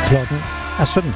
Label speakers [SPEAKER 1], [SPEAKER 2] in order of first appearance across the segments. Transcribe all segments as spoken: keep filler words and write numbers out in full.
[SPEAKER 1] Klokken er sytten.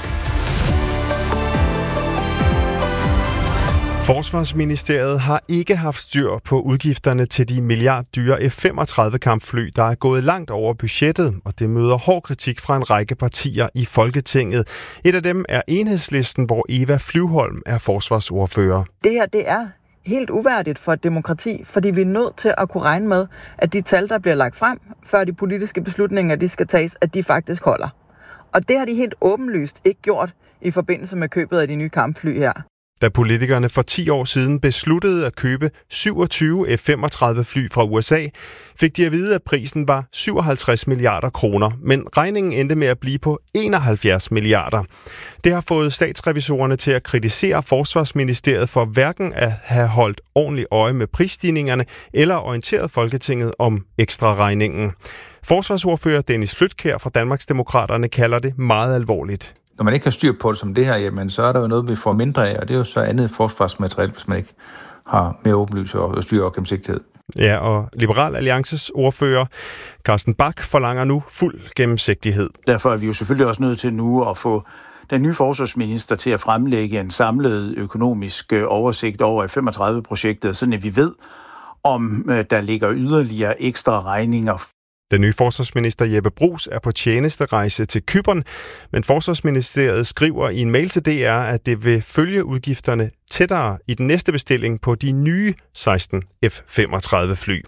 [SPEAKER 2] Forsvarsministeriet har ikke haft styr på udgifterne til de milliarddyre F femogtredive kampfly, der er gået langt over budgettet, og det møder hård kritik fra en række partier i Folketinget. Et af dem er Enhedslisten, hvor Eva Flyvholm er forsvarsordfører.
[SPEAKER 3] Det her, det er helt uværdigt for et demokrati, fordi vi er nødt til at kunne regne med, at de tal, der bliver lagt frem, før de politiske beslutninger, de skal tages, at de faktisk holder. Og det har de helt åbenlyst ikke gjort i forbindelse med købet af de nye kampfly her.
[SPEAKER 2] Da politikerne for ti år siden besluttede at købe syvogtyve F femogtredive fly fra U S A, fik de at vide, at prisen var syvoghalvtreds milliarder kroner, men regningen endte med at blive på enoghalvfjerds milliarder. Det har fået statsrevisorerne til at kritisere Forsvarsministeriet for hverken at have holdt ordentligt øje med prisstigningerne eller orienteret Folketinget om ekstra regningen. Forsvarsordfører Dennis Flydtkjær fra Danmarksdemokraterne kalder det meget alvorligt.
[SPEAKER 4] Når man ikke har styr på det som det her, jamen, så er der jo noget, vi får mindre af, og det er jo så andet forsvarsmateriel, hvis man ikke har mere åbenlys og styr og gennemsigtighed.
[SPEAKER 2] Ja, og Liberal Alliances ordfører Carsten Bach forlanger nu fuld gennemsigtighed.
[SPEAKER 5] Derfor er vi jo selvfølgelig også nødt til nu at få den nye forsvarsminister til at fremlægge en samlet økonomisk oversigt over F femogtredive-projektet, sådan at vi ved, om der ligger yderligere ekstra regninger.
[SPEAKER 2] Den nye forsvarsminister Jeppe Bruus er på tjenesterejse til Cypern, men Forsvarsministeriet skriver i en mail til D R, at det vil følge udgifterne tættere i den næste bestilling på de nye seksten F femogtredive fly.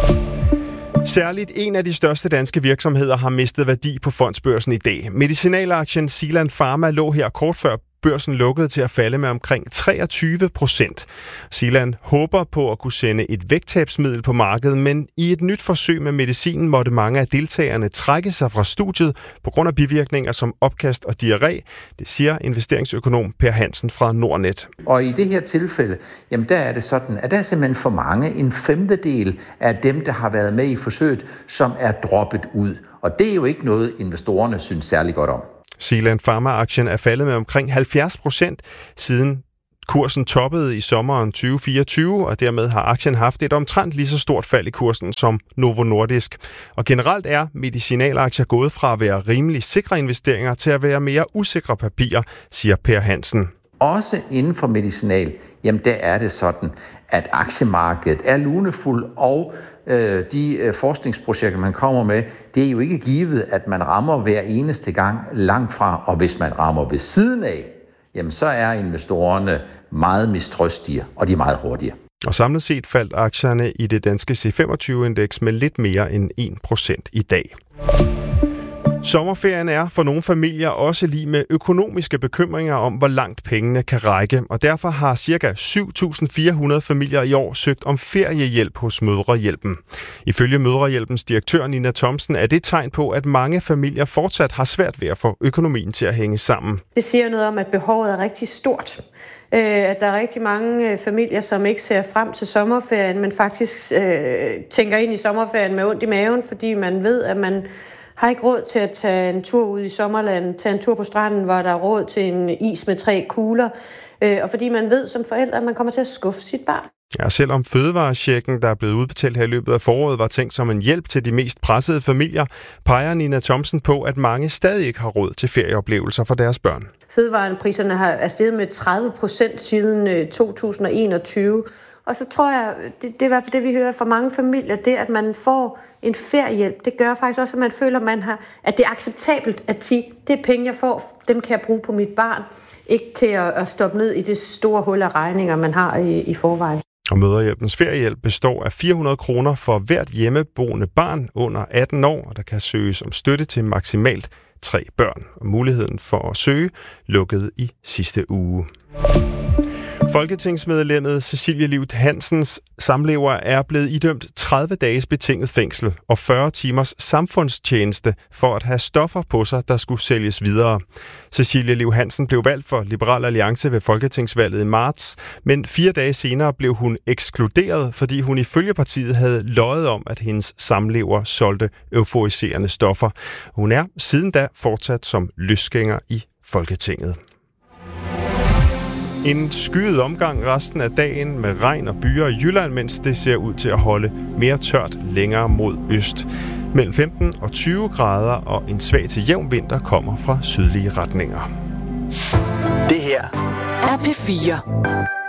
[SPEAKER 2] Særligt en af de største danske virksomheder har mistet værdi på fondsbørsen i dag. Medicinalaktien Zealand Pharma lå her kort før børsen lukkede til at falde med omkring treogtyve procent. Zealand håber på at kunne sende et vægttabsmiddel på markedet, men i et nyt forsøg med medicinen måtte mange af deltagerne trække sig fra studiet på grund af bivirkninger som opkast og diarré. Det siger investeringsøkonom Per Hansen fra Nordnet.
[SPEAKER 6] Og i det her tilfælde, jamen der er det sådan, at der er simpelthen for mange, en femtedel af dem, der har været med i forsøget, som er droppet ud. Og det er jo ikke noget, investorerne synes særlig godt om.
[SPEAKER 2] Zealand Pharma-aktien er faldet med omkring halvfjerds procent siden kursen toppede i sommeren tyve fireogtyve, og dermed har aktien haft et omtrent lige så stort fald i kursen som Novo Nordisk. Og generelt er medicinalaktier gået fra at være rimelig sikre investeringer til at være mere usikre papirer, siger Per Hansen.
[SPEAKER 6] Også inden for medicinal, jamen der er det sådan, at aktiemarkedet er lunefuld, og øh, de øh, forskningsprojekter, man kommer med, det er jo ikke givet, at man rammer hver eneste gang langt fra, og hvis man rammer ved siden af, jamen så er investorerne meget mistrøstige, og de er meget hurtige.
[SPEAKER 2] Og samlet set faldt aktierne i det danske C femogtyve-indeks med lidt mere end en procent i dag. Sommerferien er for nogle familier også lige med økonomiske bekymringer om, hvor langt pengene kan række, og derfor har ca. syv tusind fire hundrede familier i år søgt om feriehjælp hos Mødrehjælpen. Ifølge Mødrehjælpens direktør Nina Thomsen er det tegn på, at mange familier fortsat har svært ved at få økonomien til at hænge sammen.
[SPEAKER 7] Det siger noget om, at behovet er rigtig stort. At der er rigtig mange familier, som ikke ser frem til sommerferien, men faktisk øh, tænker ind i sommerferien med ondt i maven, fordi man ved, at man har ikke råd til at tage en tur ud i sommerlandet, tage en tur på stranden, hvor der er råd til en is med tre kugler, øh, og fordi man ved som forældre, at man kommer til at skuffe sit barn.
[SPEAKER 2] Ja, selvom fødevarechecken, der er blevet udbetalt her i løbet af foråret, var tænkt som en hjælp til de mest pressede familier, peger Nina Thomsen på, at mange stadig ikke har råd til ferieoplevelser for deres børn.
[SPEAKER 7] Fødevarepriserne har er steget med tredive procent siden to tusind og enogtyve, og så tror jeg, det, det er i hvert fald det, vi hører fra mange familier, det at man får en feriehjælp, det gør faktisk også, at man føler, at, man har, at det er acceptabelt at sige, det er penge, jeg får, dem kan jeg bruge på mit barn, ikke til at, at stoppe ned i det store hul af regninger, man har i, i forvejen.
[SPEAKER 2] Og Mødrehjælpens feriehjælp består af fire hundrede kroner for hvert hjemmeboende barn under atten år, og der kan søges om støtte til maksimalt tre børn. Og muligheden for at søge lukkede i sidste uge. Folketingsmedlemmet Cecilie Liv Hansens samlever er blevet idømt tredive dages betinget fængsel og fyrre timers samfundstjeneste for at have stoffer på sig, der skulle sælges videre. Cecilie Liv Hansen blev valgt for Liberal Alliance ved folketingsvalget i marts, men fire dage senere blev hun ekskluderet, fordi hun ifølge partiet havde løjet om, at hendes samlever solgte euforiserende stoffer. Hun er siden da fortsat som løsgænger i Folketinget. En skyet omgang resten af dagen med regn og byer i Jylland, mens det ser ud til at holde mere tørt længere mod øst. Mellem femten og tyve grader og en svag til jævn vinter kommer fra sydlige retninger.
[SPEAKER 1] Det her er P fire.